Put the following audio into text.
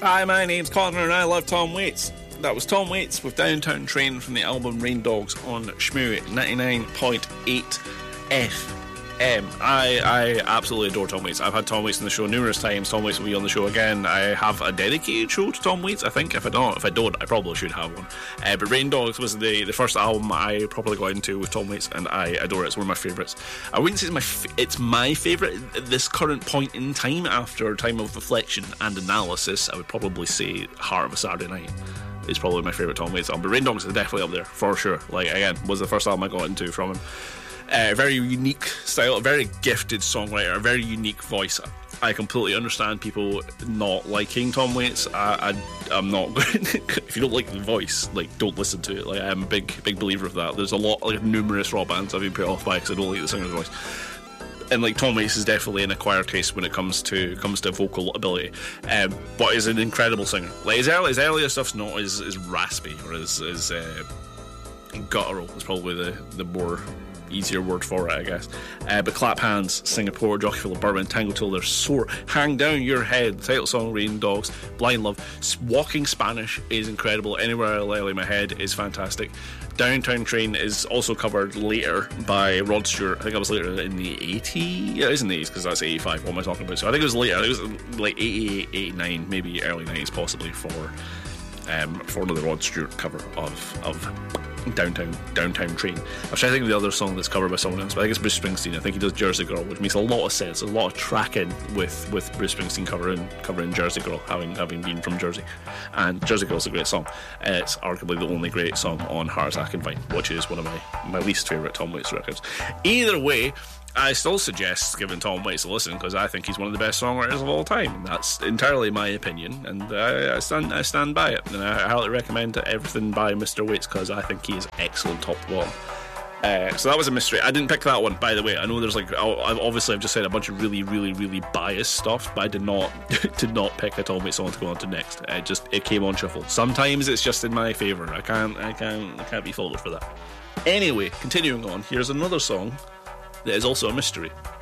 Hi, my name's Connor and I love Tom Waits. That was Tom Waits with Downtown Train from the album Rain Dogs on Shmoo 99.8 FM. I absolutely adore Tom Waits. I've had Tom Waits on the show numerous times. Tom Waits will be on the show again. I have a dedicated show to Tom Waits, I think. If I don't, I probably should have one. But Rain Dogs was the first album I properly got into with Tom Waits, and I adore it. It's one of my favourites. I wouldn't say it's my favourite at this current point in time. After a time of reflection and analysis, I would probably say Heart of a Saturday Night is probably my favourite Tom Waits album. But Rain Dogs is definitely up there, for sure. Like, again, was the first album I got into from him. A very unique style, a very gifted songwriter, a very unique voice. I completely understand people not liking Tom Waits. I'm not going if you don't like the voice, like, don't listen to it. Like, I'm a big believer of that. There's a lot, like, numerous rock bands I've been put off by because I don't like the singer's voice. And, like, Tom Waits is definitely an acquired taste when it comes to vocal ability, but is an incredible singer. Like, his earlier stuff's not as raspy or as guttural. It's probably the more easier word for it, I guess. But Clap Hands, Singapore, Jockey Full of Bourbon, Tango Till They're Sore, Hang Down Your Head, the title song Rain Dogs, Blind Love, Walking Spanish is incredible, Anywhere I Lay My Head is fantastic. Downtown Train is also covered later by Rod Stewart. I think that was later in the 80s. Yeah, it is in the 80s because that's 85. What am I talking about? So I think it was later. I think it was like 88, 89, maybe early 90s possibly for the Rod Stewart cover of Downtown Train. I was trying to think of the other song that's covered by someone else, but I think it's Bruce Springsteen. I think he does Jersey Girl, which makes a lot of sense. There's a lot of tracking with Bruce Springsteen covering Jersey Girl, having been from Jersey. And Jersey Girl's a great song. It's arguably the only great song on Heart Attack and Vine, which is one of my least favourite Tom Waits records. Either way, I still suggest giving Tom Waits a listen because I think he's one of the best songwriters of all time. And that's entirely my opinion, and I stand by it. And I highly recommend everything by Mr. Waits because I think he is excellent top to bottom. So that was a mystery. I didn't pick that one, by the way. I know there's I've just said a bunch of really, really, really biased stuff, but I did not pick a Tom Waits song to go on to next. It came on shuffle. Sometimes it's just in my favour. I can't be faulted for that. Anyway, continuing on, here's another song that is also a mystery.